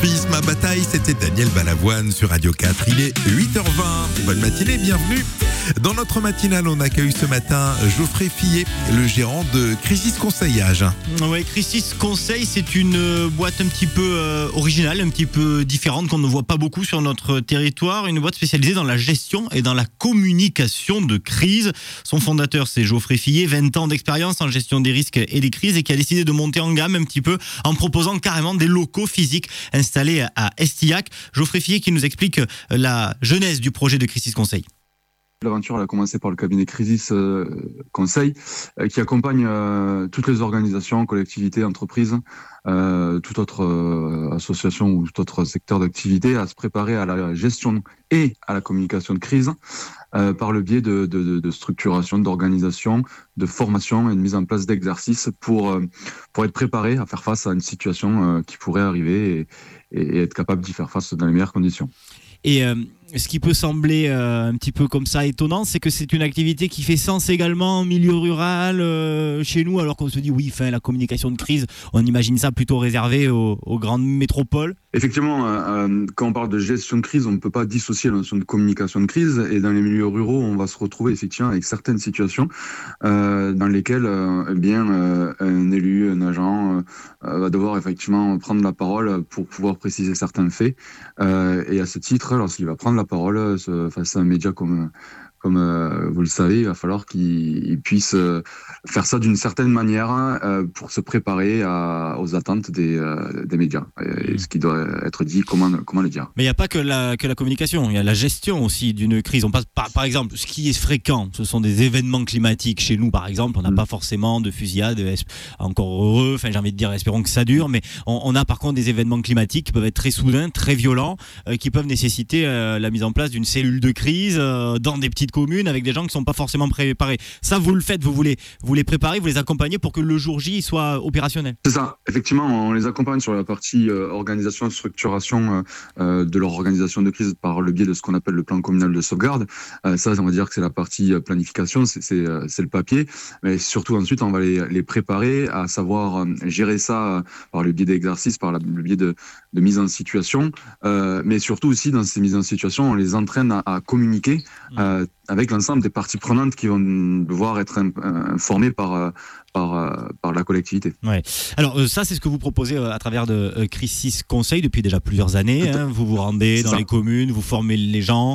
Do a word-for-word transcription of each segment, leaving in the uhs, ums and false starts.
Fils, ma bataille, c'était Daniel Balavoine sur Radio quatre. Il est huit heures vingt. Bonne matinée, bienvenue. Dans notre matinale, on accueille ce matin Geoffrey Fillet, le gérant de Crisis Conseillage. Oui, Crisis Conseil, c'est une boîte un petit peu euh, originale, un petit peu différente qu'on ne voit pas beaucoup sur notre territoire. Une boîte spécialisée dans la gestion et dans la communication de crise. Son fondateur, c'est Geoffrey Fillet, vingt ans d'expérience en gestion des risques et des crises et qui a décidé de monter en gamme un petit peu en proposant carrément des locaux physiques installés à Estillac. Geoffrey Fillet qui nous explique la genèse du projet de Crisis Conseil. L'aventure elle a commencé par le cabinet Crisis euh, Conseil euh, qui accompagne euh, toutes les organisations, collectivités, entreprises, euh, toute autre euh, association ou tout autre secteur d'activité à se préparer à la gestion et à la communication de crise euh, par le biais de, de, de, de structuration, d'organisation, de formation et de mise en place d'exercices pour, euh, pour être préparé à faire face à une situation euh, qui pourrait arriver et, et être capable d'y faire face dans les meilleures conditions. Et euh, ce qui peut sembler euh, un petit peu comme ça étonnant, c'est que c'est une activité qui fait sens également en milieu rural, euh, chez nous, alors qu'on se dit oui, fin, la communication de crise, on imagine ça plutôt réservé aux, aux grandes métropoles. Effectivement, euh, quand on parle de gestion de crise, on ne peut pas dissocier la notion de communication de crise. Et dans les milieux ruraux, on va se retrouver effectivement avec certaines situations euh, dans lesquelles euh, eh bien, euh, un élu, un agent euh, va devoir effectivement prendre la parole pour pouvoir préciser certains faits. Euh, et à ce titre, lorsqu'il va prendre la parole face à un média comme, comme euh, vous le savez, il va falloir qu'il puisse euh, faire ça d'une certaine manière euh, pour se préparer à, aux attentes des, euh, des médias. Et, et ce qui doit être dit, comment, comment le dire. Mais il n'y a pas que la, que la communication, il y a la gestion aussi d'une crise. On passe par, par exemple, ce qui est fréquent, ce sont des événements climatiques. Chez nous, par exemple, on n'a mmh. pas forcément de fusillade, encore heureux, enfin j'ai envie de dire, espérons que ça dure, mais on, on a par contre des événements climatiques qui peuvent être très soudains, très violents, euh, qui peuvent nécessiter euh, la mise en place d'une cellule de crise euh, dans des petites communes avec des gens qui ne sont pas forcément préparés. Ça, vous le faites, vous voulez, vous les préparez, vous les accompagnez pour que le jour J soit opérationnel. C'est ça, effectivement, on les accompagne sur la partie euh, organisation, structuration euh, de leur organisation de crise par le biais de ce qu'on appelle le plan communal de sauvegarde. Euh, ça, on va dire que c'est la partie planification, c'est, c'est, c'est le papier, mais surtout ensuite, on va les, les préparer à savoir gérer ça par le biais d'exercices, par la, le biais de, de mise en situation, euh, mais surtout aussi dans ces mises en situation, on les entraîne à, à communiquer euh, avec l'ensemble des parties prenantes qui vont devoir être informées par, par, par la collectivité. Ouais. Alors ça, c'est ce que vous proposez à travers de euh, Crisis Conseil depuis déjà plusieurs années. Hein. Vous vous rendez c'est dans ça. les communes, vous formez les gens,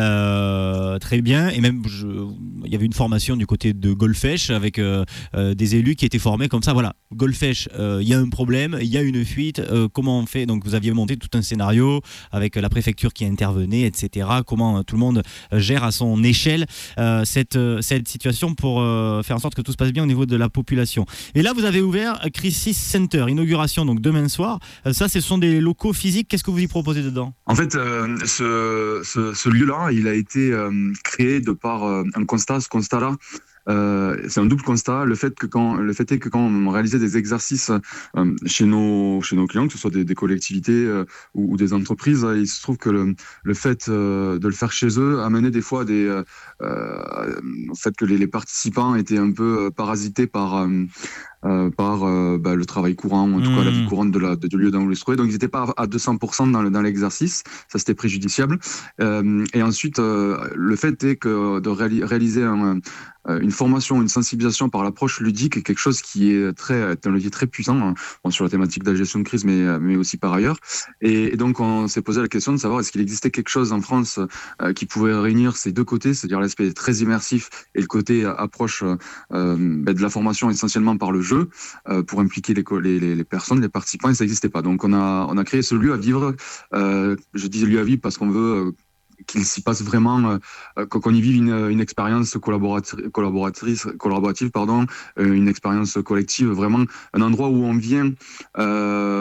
euh, très bien. Et même, je, il y avait une formation du côté de Golfech avec euh, euh, des élus qui étaient formés comme ça. Voilà, Golfech, il euh, y a un problème, il y a une fuite, euh, comment on fait? Donc vous aviez monté tout un scénario avec la préfecture qui intervenait, et cetera. Comment euh, tout le monde gère à son échelle euh, cette, euh, cette situation pour euh, faire en sorte que tout se passe bien au niveau de la population. Et là, vous avez ouvert Crisis Center, inauguration donc demain soir. Euh, ça, ce sont des locaux physiques. Qu'est-ce que vous y proposez dedans? En fait, euh, ce, ce, ce lieu-là, il a été euh, créé de par euh, un constat. Ce constat-là, Euh, c'est un double constat. Le fait que quand, le fait est que quand on réalisait des exercices euh, chez nos chez nos clients, que ce soit des, des collectivités euh, ou, ou des entreprises, il se trouve que le, le fait euh, de le faire chez eux amenait des fois des euh, euh, au fait que les, les participants étaient un peu parasités par euh, Euh, par euh, bah, le travail courant, ou en tout mmh. cas la vie courante de, la, de, de lieu dans où ils se trouvaient. Donc ils n'étaient pas à deux cents pour cent dans, le, dans l'exercice, ça c'était préjudiciable. Euh, et ensuite, euh, le fait est que de réali- réaliser un, euh, une formation, une sensibilisation par l'approche ludique est quelque chose qui est très, est un levier très puissant, hein, bon, sur la thématique de la gestion de crise, mais, mais aussi par ailleurs. Et, et donc on s'est posé la question de savoir est-ce qu'il existait quelque chose en France euh, qui pouvait réunir ces deux côtés, c'est-à-dire l'aspect très immersif et le côté approche euh, bah, de la formation essentiellement par le jeu. Euh, pour impliquer les, les, les personnes, les participants, et ça n'existait pas. Donc on a, on a créé ce lieu à vivre. Euh, je dis lieu à vivre parce qu'on veut euh, qu'il s'y passe vraiment, euh, qu'on y vive une, une expérience collaboratrice, collaboratrice, collaborative, pardon, euh, une expérience collective, vraiment un endroit où on vient euh,